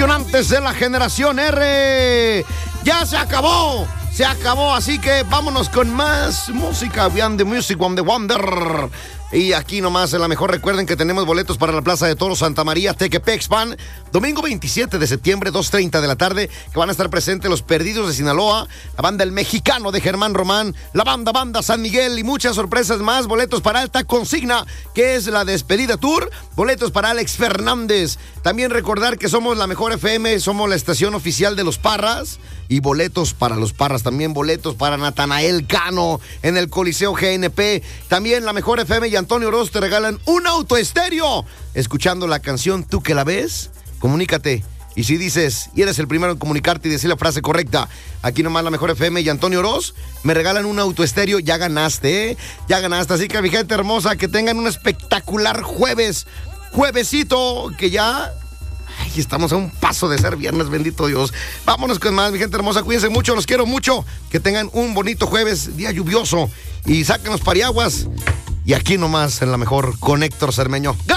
emocionantes de la generación R. Ya se acabó, así que vámonos con más música. Beyond the Music, on the Wonder. Y aquí nomás en la mejor, recuerden que tenemos boletos para la Plaza de Toros Santa María, Tequepexpan, domingo 27 de septiembre, 2:30 de la tarde, que van a estar presentes los Perdidos de Sinaloa, la banda El Mexicano de Germán Román, la banda San Miguel y muchas sorpresas más. Boletos para Alta Consigna, que es la despedida tour, boletos para Alex Fernández. También recordar que somos la mejor FM, somos la estación oficial de los Parras, y boletos para los Parras, también boletos para Natanael Cano en el Coliseo GNP. También la mejor FM y Antonio Oroz te regalan un autoestéreo. Escuchando la canción Tú que la ves, comunícate. Y si dices, y eres el primero en comunicarte y decir la frase correcta, aquí nomás la mejor FM y Antonio Oroz me regalan un autoestéreo. Ya ganaste, ¿eh? Ya ganaste. Así que mi gente hermosa, que tengan un espectacular juevesito, que ya... Ay, estamos a un paso de ser viernes, bendito Dios. Vámonos con más, mi gente hermosa. Cuídense mucho, los quiero mucho. Que tengan un bonito jueves, día lluvioso. Y saquen los pariaguas. Y aquí nomás, en la mejor, con Héctor Cermeño.